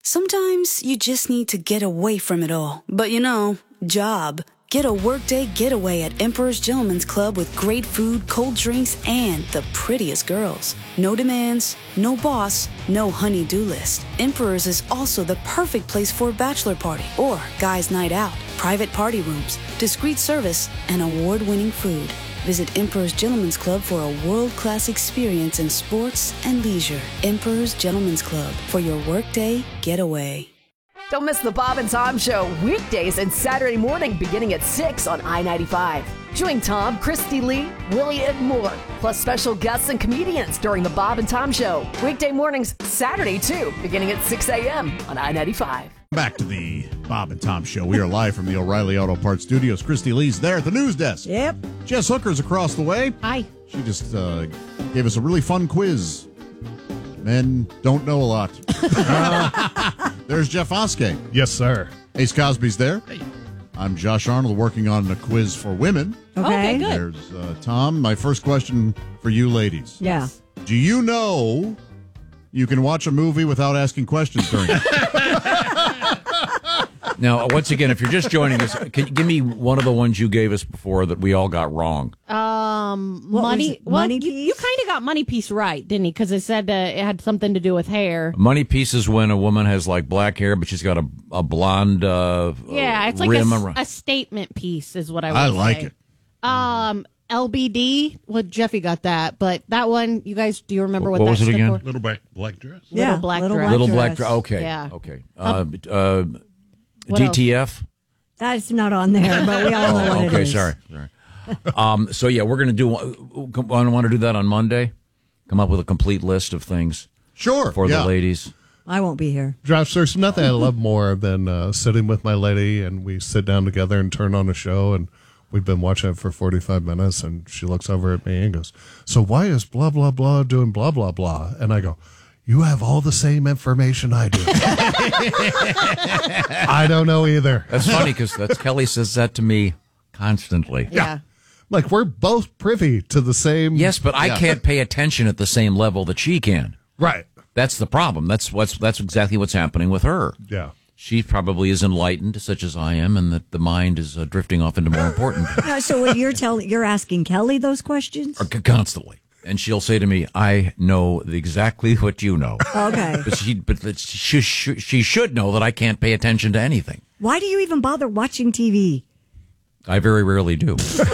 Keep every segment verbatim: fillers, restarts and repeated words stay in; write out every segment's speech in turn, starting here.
Sometimes you just need to get away from it all. But you know, job. Get a workday getaway at Emperor's Gentleman's Club with great food, cold drinks, and the prettiest girls. No demands, no boss, no honey-do list. Emperor's is also the perfect place for a bachelor party or guys' night out. Private party rooms, discreet service, and award-winning food. Visit Emperor's Gentleman's Club for a world-class experience in sports and leisure. Emperor's Gentleman's Club for your workday getaway. Don't miss the Bob and Tom Show weekdays and Saturday morning beginning at six on I ninety-five. Join Tom, Christy Lee, Willie, and more, plus special guests and comedians during the Bob and Tom Show. Weekday mornings, Saturday too, beginning at six a.m. on I ninety-five. Back to the Bob and Tom Show. We are live from the O'Reilly Auto Parts Studios. Christy Lee's there at the news desk. Yep. Jess Hooker's across the way. Hi. She just uh, gave us a really fun quiz. Men don't know a lot. uh, there's Jeff Oskey. Yes, sir. Ace Cosby's there. Hey. I'm Josh Arnold, working on a quiz for women. Okay, okay good. There's uh, Tom. My first question for you ladies. Yeah. Do you know you can watch a movie without asking questions during it? Now, once again, if you're just joining us, can you give me one of the ones you gave us before that we all got wrong? Um, What was money. it? Well, Money you, piece? you kind of got money piece right, didn't he? Because it said uh, it had something to do with hair. Money piece is when a woman has like black hair, but she's got a, a blonde uh, Yeah, it's like rim a, around. a statement piece, is what I would I like say. it. Um, L B D. Well, Jeffy got that, but that one, you guys, do you remember what, What that was it stood again? for? Little black, black dress. Little Yeah, black little dress. black Little black dress. dress. Okay. Yeah. Okay. Uh, uh, What else? D T F. That's not on there, but we all know Oh, what okay. it is. Sorry. Sorry. um, so yeah, we're gonna do. I want to do that on Monday. Come up with a complete list of things Sure. for yeah. the ladies. I won't be here. Josh, there's nothing I love more than uh, sitting with my lady and we sit down together and turn on a show, and we've been watching it for forty-five minutes, and she looks over at me and goes, "So why is blah, blah, blah doing blah, blah, blah?" And I go, "You have all the same information I do." I don't know either. That's funny because that's Kelly says that to me constantly. Yeah. Like, we're both privy to the same. Yes, but I Yeah. can't pay attention at the same level that she can. Right. That's the problem. That's what's that's exactly what's happening with her. Yeah. She probably is enlightened, such as I am, and that the mind is uh, drifting off into more important No, so what you're telling, you're asking Kelly those questions? or c- constantly. And she'll say to me, "I know the- exactly what you know." Okay. But she, but that she, she, she should know that I can't pay attention to anything. Why do you even bother watching T V? I very rarely do.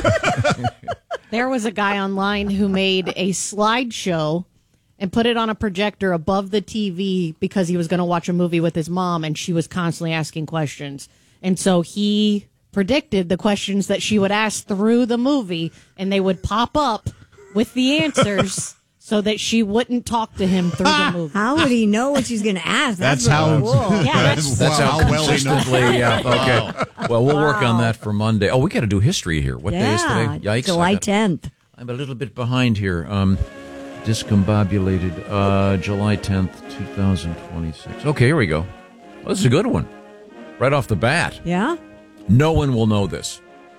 There was a guy online who made a slideshow and put it on a projector above the T V because he was going to watch a movie with his mom, and she was constantly asking questions. And so he predicted the questions that she would ask through the movie, and they would pop up with the answers so that she wouldn't talk to him through the movie. How would he know what she's going to ask? That's really how- cool. Yeah, that's, That's Wow, how how well he knows. consistently. Yeah. Okay. Well, we'll work on that for Monday. Oh, we got to do history here. What day is Yeah, today? Yikes! I July got- tenth. I'm a little bit behind here. Um, discombobulated. Uh, July tenth, two thousand twenty-six. Okay, here we go. Well, this is a good one. Right off the bat. Yeah? No one will know this.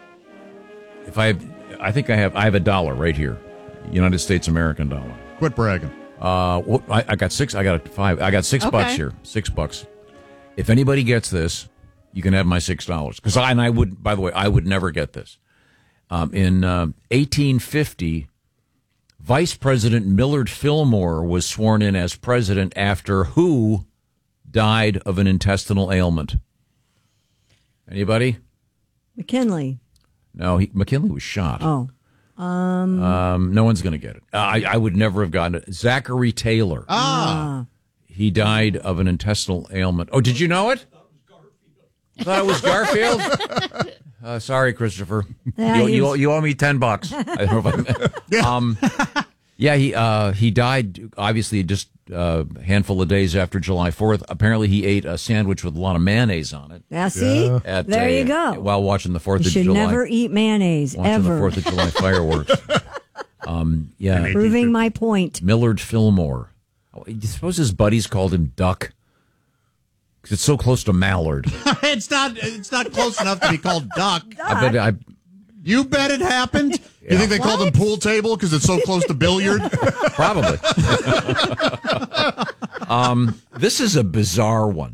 If I, I think I have. I have a dollar right here. United States American dollar. Quit bragging. Uh, well, I, I got six. I got a five. I got six Okay. bucks here. Six bucks. If anybody gets this, you can have my six dollars. Because I and I would. By the way, I would never get this. Um, in uh, eighteen fifty, Vice President Millard Fillmore was sworn in as president after who died of an intestinal ailment? Anybody? McKinley. No, he, McKinley was shot. Oh. Um, no one's going to get it. Uh, I, I would never have gotten it. Zachary Taylor. Ah. He died of an intestinal ailment. Oh, did you know it? I thought it was Garfield. Uh, sorry, Christopher. Yeah, you, he you, was- you owe me ten bucks. I don't know if I, um, yeah, he uh, he died obviously just uh, a handful of days after July fourth. Apparently, he ate a sandwich with a lot of mayonnaise on it. Yeah, see? At, there uh, you go. While watching the Fourth You of should July. never eat mayonnaise, watching ever. the Fourth of July fireworks. um, yeah, Proving my point. Millard Fillmore. Oh, you suppose his buddies called him Duck? Because it's so close to Mallard. it's not. It's not close enough to be called duck. I bet I. You bet it happened. You think they called him pool table because it's so close to billiard? Probably. um, this is a bizarre one.